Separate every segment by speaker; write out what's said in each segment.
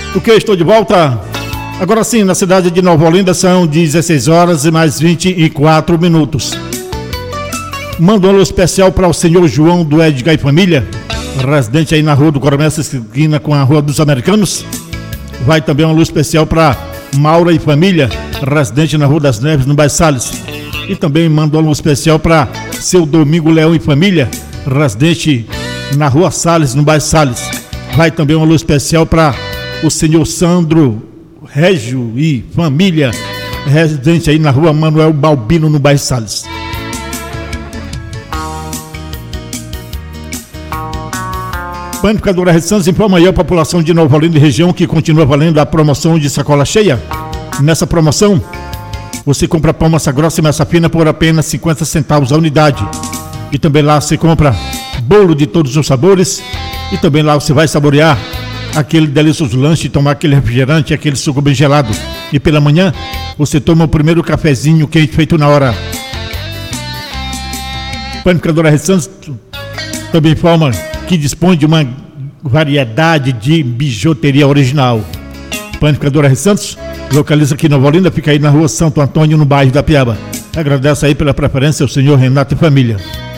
Speaker 1: Ok, estou de volta. Agora sim, na cidade de Nova Olinda são 16 horas e mais 24 minutos. Mando um alô especial para o senhor João do Edgar e Família, residente aí na Rua do Coronel, esquina com a Rua dos Americanos. Vai também um alô especial para Maura e Família, residente na Rua das Neves, no bairro Salles. E também mando um alô especial para seu Domingo Leão e Família, residente na Rua Salles, no bairro Salles. Vai também um alô especial para o senhor Sandro Régio e Família, residente aí na Rua Manuel Balbino, no bairro Salles. Panificadora Rede Santos informa aí a população de Nova Olinda e região que continua valendo a promoção de sacola cheia. Nessa promoção, você compra pão massa grossa e massa fina por apenas 50 centavos a unidade. E também lá você compra bolo de todos os sabores. E também lá você vai saborear aquele delicioso lanche, tomar aquele refrigerante, aquele suco bem gelado. E pela manhã, você toma o primeiro cafezinho quente feito na hora. Panificadora Rede Santos também informa que dispõe de uma variedade de bijuteria original. Panificadora Rede Santos localiza aqui em Nova Olinda, fica aí na Rua Santo Antônio, no bairro da Piaba. Agradece aí pela preferência ao senhor Renato e Família.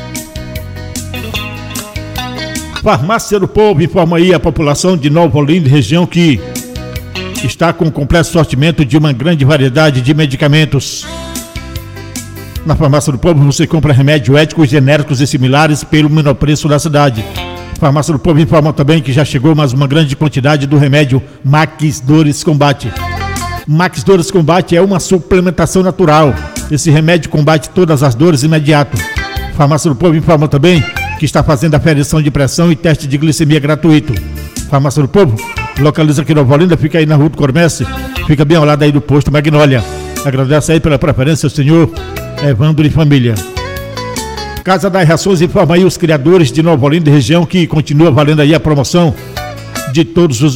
Speaker 1: Farmácia do Povo informa aí a população de Nova Olinda e região que está com completo sortimento de uma grande variedade de medicamentos. Na Farmácia do Povo você compra remédios éticos, genéricos e similares pelo menor preço da cidade. Farmácia do Povo informa também que já chegou mais uma grande quantidade do remédio Max Dores Combate. Max Dores Combate é uma suplementação natural. Esse remédio combate todas as dores imediato. Farmácia do Povo informa também que está fazendo aferição de pressão e teste de glicemia gratuito. Farmácia do Povo localiza aqui em Nova Olinda, fica aí na Rua do Comércio, fica bem ao lado aí do posto Magnólia. Agradece aí pela preferência ao senhor Evandro e Família. Casa das Rações informa aí os criadores de Nova Olinda e região que continua valendo aí a promoção de todas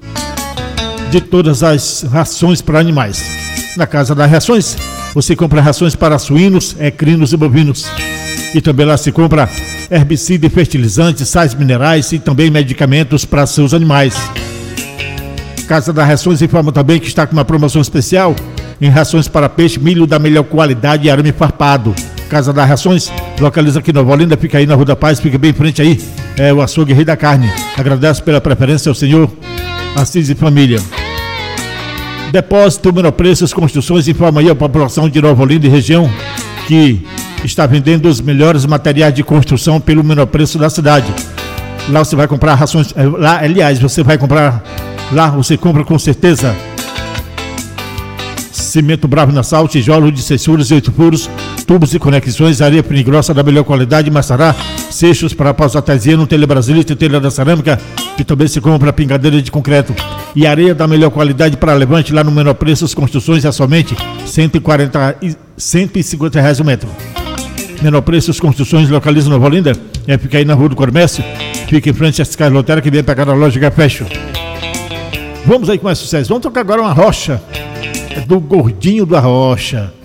Speaker 1: as rações para animais. Na Casa das Rações você compra rações para suínos, equinos e bovinos. E também lá se compra herbicida e fertilizantes, sais minerais e também medicamentos para seus animais. Casa das Rações informa também que está com uma promoção especial em rações para peixe, milho da melhor qualidade e arame farpado. Casa das Rações localiza aqui em Nova Olinda, fica aí na Rua da Paz, fica bem em frente aí, o açougue Rei da Carne. Agradece pela preferência ao senhor Assis e Família. Depósito Menor Preços Construções informa aí a população de Nova Olinda e região que está vendendo os melhores materiais de construção pelo menor preço da cidade. Lá você vai comprar rações, você compra com certeza cimento Bravo Nassau, tijolo de 6 furos e 8 furos, tubos e conexões, areia fina e grossa da melhor qualidade, Massará, seixos para paus artesiano, telha brasilita, telha da cerâmica, e também se compra pingadeira de concreto e areia da melhor qualidade para levante. Lá no Menor Preços Construções é somente R$150 o metro. Menor Preços Construções localiza Nova Olinda, fica aí na Rua do Comércio, fica em frente a Sky Lotera, que vem pegar a loja Gafecho. Vamos aí com mais sucesso. Vamos tocar agora uma rocha do Gordinho da Rocha.